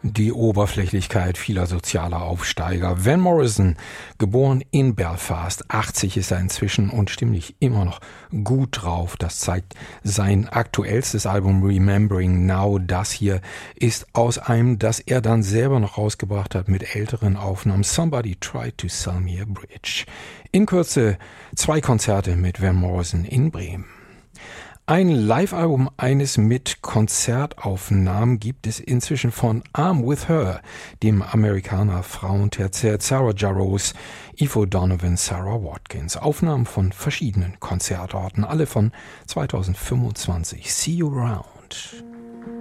Die Oberflächlichkeit vieler sozialer Aufsteiger. Van Morrison, geboren in Belfast, 80 ist er inzwischen und stimmlich immer noch gut drauf. Das zeigt sein aktuellstes Album Remembering Now. Das hier ist aus einem, das er dann selber noch rausgebracht hat mit älteren Aufnahmen. Somebody Tried to Sell Me a Bridge. In Kürze 2 Konzerte mit Van Morrison in Bremen. Ein Live-Album eines mit Konzertaufnahmen gibt es inzwischen von I'm With Her, dem Amerikaner Frauenterzett Sarah Jarosz, Eve O'Donovan, Sarah Watkins. Aufnahmen von verschiedenen Konzertorten, alle von 2025. See you around.